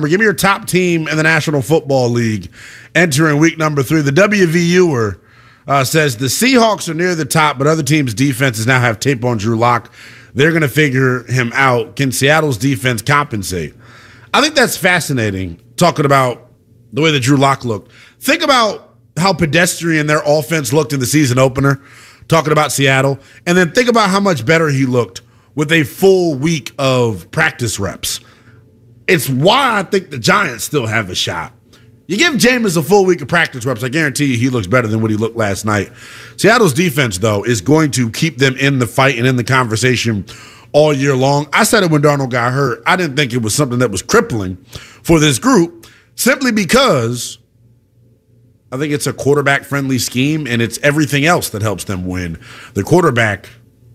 number. Give me your top team in the National Football League entering week number 3. The WVUer says the Seahawks are near the top, but other teams' defenses now have tape on Drew Lock. They're going to figure him out. Can Seattle's defense compensate? I think that's fascinating, talking about the way that Drew Lock looked. Think about how pedestrian their offense looked in the season opener, talking about Seattle, and then think about how much better he looked with a full week of practice reps. It's why I think the Giants still have a shot. You give Jameis a full week of practice reps, I guarantee you he looks better than what he looked last night. Seattle's defense, though, is going to keep them in the fight and in the conversation all year long. I said it when Darnold got hurt. I didn't think it was something that was crippling for this group, simply because I think it's a quarterback-friendly scheme, and it's everything else that helps them win. The quarterback,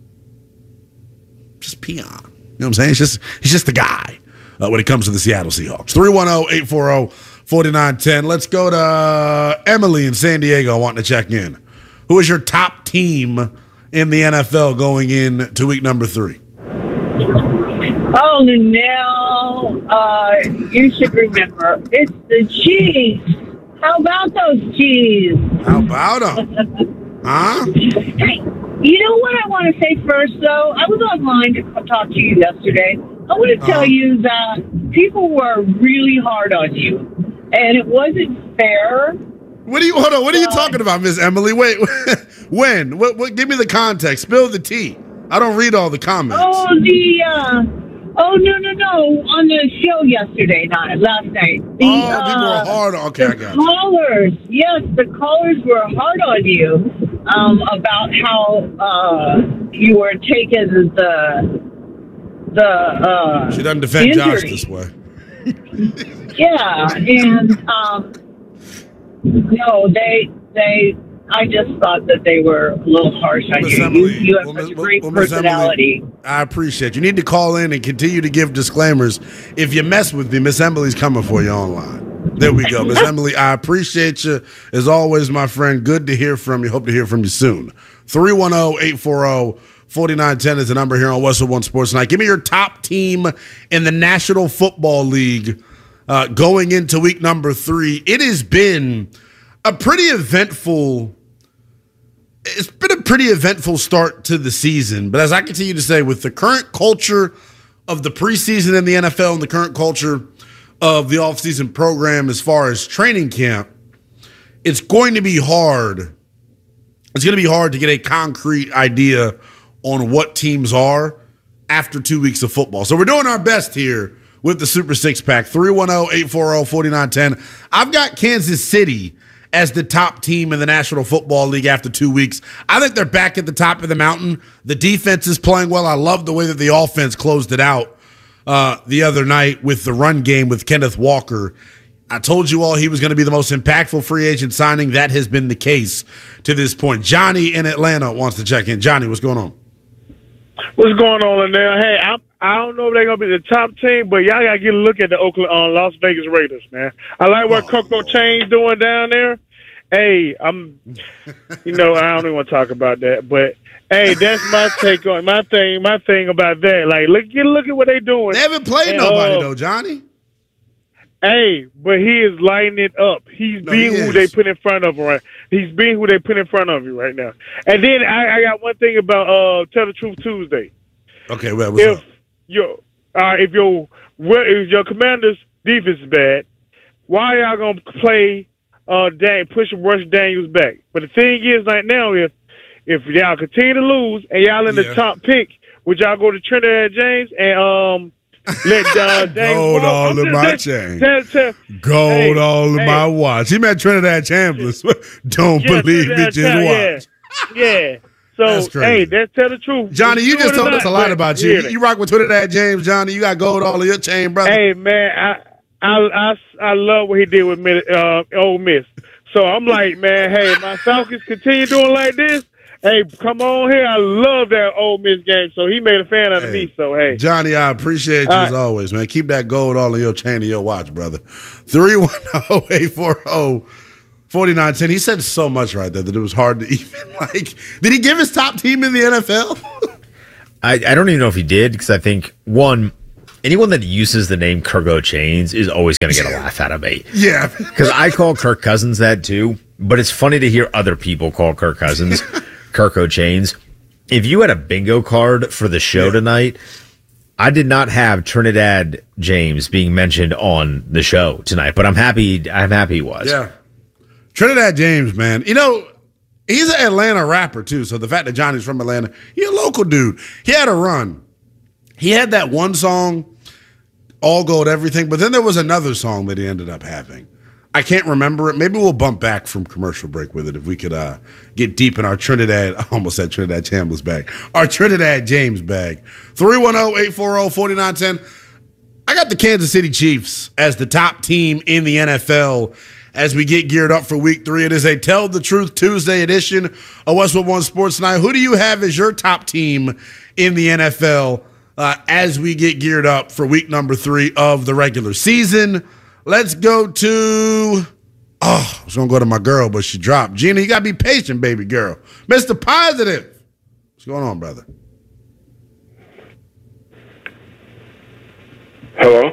just peon. You know what I'm saying? He's just the guy when it comes to the Seattle Seahawks. 310-840-4910. Let's go to Emily in San Diego wanting to check in. Who is your top team in the NFL going into week number 3? Oh, now you should remember, it's the Chiefs. How about those Chiefs? How about them? Huh? Hey, you know what I want to say first, though? I was online to talk to you yesterday. I want to tell you that people were really hard on you, and it wasn't fair. What are you talking about, Miss Emily? Wait, when? What? Give me the context. Spill the tea. I don't read all the comments. No. On the show yesterday night, last night. People were hard on. Okay, I got you. Callers, yes, the callers were hard on you about how you were taking the she doesn't defend injury. Josh this way. Yeah, and no, they. I just thought that they were a little harsh on you. You have such a great personality. Emily, I appreciate you. You need to call in and continue to give disclaimers. If you mess with me, Miss Emily's coming for you online. There we go. Miss Emily, I appreciate you. As always, my friend, good to hear from you. Hope to hear from you soon. 310-840-4910 is the number here on Westwood One Sports Night. Give me your top team in the National Football League going into week number 3. It has been a pretty eventful start to the season. But as I continue to say, with the current culture of the preseason in the NFL and the current culture of the offseason program as far as training camp, it's going to be hard. It's going to be hard to get a concrete idea on what teams are after 2 weeks of football. So we're doing our best here with the Super Six Pack. 310-840-4910. I've got Kansas City as the top team in the National Football League after 2 weeks. I think they're back at the top of the mountain. The defense is playing well. I love the way that the offense closed it out the other night with the run game with Kenneth Walker. I told you all he was going to be the most impactful free agent signing. That has been the case to this point. Johnny in Atlanta wants to check in. Johnny, what's going on? What's going on in there? Hey, I don't know if they're going to be the top team, but y'all got to get a look at the Las Vegas Raiders, man. I like what Coco Chain's doing down there. Hey, I don't even want to talk about that, but hey, that's my take on my thing about that. Like, look at what they're doing. They haven't played nobody though, Johnny. Hey, but he is lighting it up. He's being who they put in front of him, right? He's being who they put in front of you right now. And then I got one thing about Tell the Truth Tuesday. Okay, well, what's up? If your commander's defense is bad, why y'all gonna play push Rush Daniels back? But the thing is, right now, if y'all continue to lose and y'all in the top pick, would y'all go to Trinidad James and let gold all in my chain, gold all in my watch? He meant Trinidad Chambliss. Don't believe me, just watch. Yeah. So, hey, that's Tell the Truth. Johnny, you just told us a lot about you. You rock with Trinidad James, Johnny. You got gold all in your chain, brother. Hey, man, I love what he did with Ole Miss. So I'm like, man, hey, my Falcons continue doing like this. Hey, come on here. I love that Ole Miss game. So he made a fan out of me. So, hey. Johnny, I appreciate you as always, man. Keep that gold all in your chain and your watch, brother. 310-840-4910. He said so much right there that it was hard to even, did he give his top team in the NFL? I don't even know if he did, because I think, one, anyone that uses the name Kirko Chains is always going to get a laugh out of me. Yeah. Because I call Kirk Cousins that too, but it's funny to hear other people call Kirk Cousins Kirko Chains. If you had a bingo card for the show tonight, I did not have Trinidad James being mentioned on the show tonight, but I'm happy he was. Yeah. Trinidad James, man. You know, he's an Atlanta rapper, too. So the fact that Johnny's from Atlanta, he's a local dude. He had a run. He had that one song, All Gold Everything, but then there was another song that he ended up having. I can't remember it. Maybe we'll bump back from commercial break with it if we could get deep in our Trinidad. I almost said Trinidad Chambliss bag. Our Trinidad James bag. 310-840-4910. I got the Kansas City Chiefs as the top team in the NFL as we get geared up for week 3. It is a Tell the Truth Tuesday edition of Westwood One Sports Night. Who do you have as your top team in the NFL as we get geared up for week number 3 of the regular season? Let's go to, I was going to go to my girl, but she dropped. Gina, you got to be patient, baby girl. Mr. Positive. What's going on, brother? Hello?